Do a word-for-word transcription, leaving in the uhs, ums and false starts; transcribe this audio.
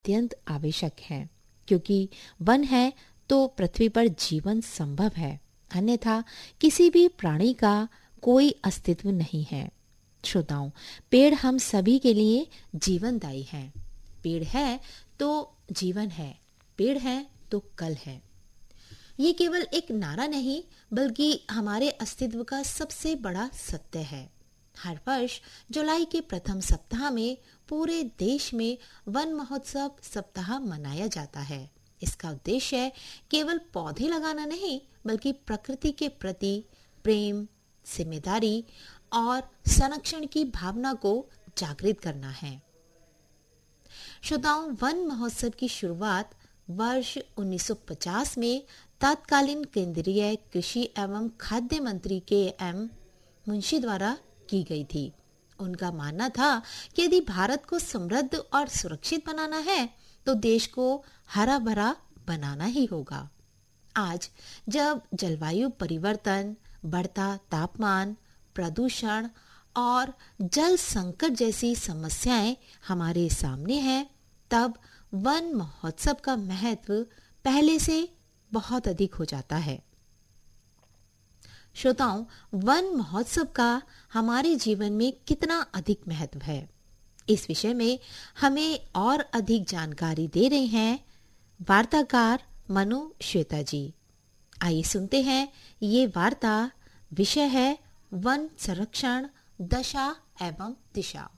अत्यंत आवश्यक है, क्योंकि वन है तो पृथ्वी पर जीवन संभव है, अन्यथा किसी भी प्राणी का कोई अस्तित्व नहीं है। श्रोताओं, पेड़ हम सभी के लिए जीवनदायी हैं। पेड़ है तो जीवन है, पेड़ है तो कल है। ये केवल एक नारा नहीं, बल्कि हमारे अस्तित्व का सबसे बड़ा सत्य है। हर वर्ष जुलाई के प्रथम सप्ताह में पूरे देश में वन महोत्सव सप्ताह मनाया जाता है। इसका उद्देश्य केवल पौधे लगाना नहीं, बल्कि प्रकृति के प्रति प्रेम, जिम्मेदारी और संरक्षण की भावना को जागृत करना है। श्रोताओं, वन महोत्सव की शुरुआत वर्ष उन्नीस सौ पचास में तत्कालीन केंद्रीय कृषि एवं खाद्य मंत्री के एम मुंशी द्वारा की गई थी। उनका मानना था कि यदि भारत को समृद्ध और सुरक्षित बनाना है तो देश को हरा भरा बनाना ही होगा। आज जब जलवायु परिवर्तन, बढ़ता तापमान, प्रदूषण और जल संकट जैसी समस्याएं हमारे सामने हैं, तब वन महोत्सव का महत्व पहले से बहुत अधिक हो जाता है। श्रोताओं, वन महोत्सव का हमारे जीवन में कितना अधिक महत्व है, इस विषय में हमें और अधिक जानकारी दे रहे हैं वार्ताकार मनु श्वेता जी। आइए सुनते हैं ये वार्ता। विषय है वन संरक्षण, दशा एवं दिशा।